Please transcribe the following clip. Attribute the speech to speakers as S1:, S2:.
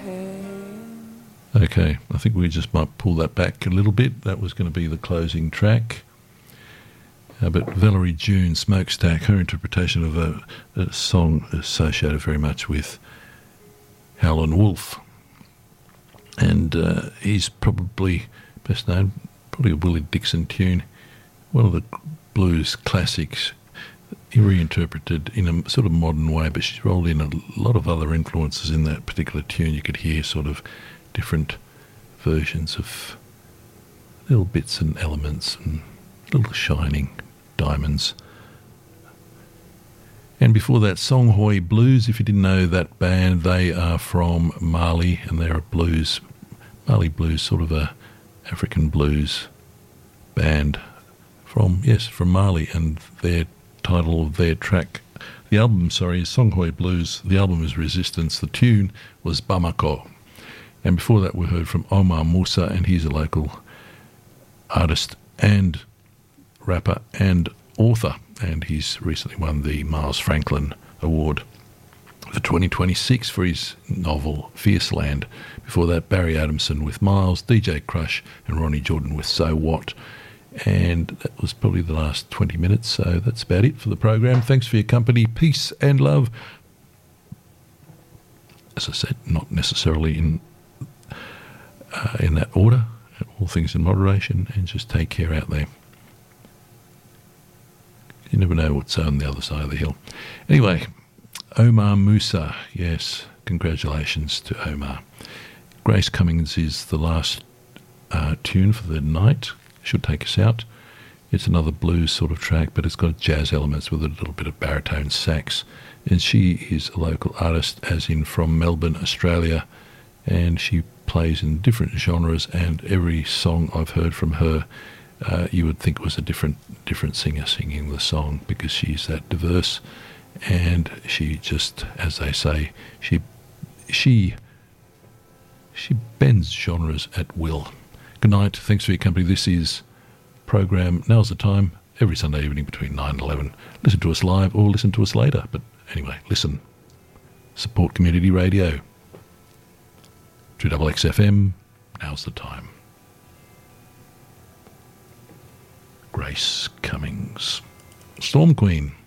S1: Okay, I think we just might pull that back a little bit. That was going to be the closing track. But Valerie June, Smokestack, her interpretation of a song associated very much with Howlin' Wolf. And he's probably best known, probably a Willie Dixon tune, one of the blues classics, reinterpreted in a sort of modern way, but she's rolled in a lot of other influences in that particular tune. You could hear sort of different versions of little bits and elements and little shining diamonds. And before that, Songhoi Blues. If you didn't know that band, they are from Mali, and they're a Mali blues, sort of a African blues band from Mali, and their title of their track, the album, is Songhoi Blues. The album is Resistance. The tune was Bamako. And before that, we heard from Omar Musa, and he's a local artist and rapper and author, and he's recently won the Miles Franklin Award for 2026 for his novel Fierce Land. Before that, Barry Adamson with Miles, DJ Crush and Ronnie Jordan with So What. And that was probably the last 20 minutes, so that's about it for the program. Thanks for your company. Peace and love. As I said, not necessarily in that order. All things in moderation, and just take care out there. You never know what's on the other side of the hill. Anyway, Omar Musa, yes, congratulations to Omar. Grace Cummings is the last tune for the night. Should take us out. It's another blues sort of track, but it's got jazz elements with a little bit of baritone sax. And she is a local artist, as in from Melbourne, Australia, and she plays in different genres, and every song I've heard from her, you would think was a different singer singing the song, because she's that diverse, and she just, as they say, she bends genres at will. Good night. Thanks for your company. This is program Now's the Time, every Sunday evening between 9 and 11. Listen to us live or listen to us later. But anyway, listen. Support community radio. 2XXFM, Now's the Time. Grace Cummings. Storm Queen.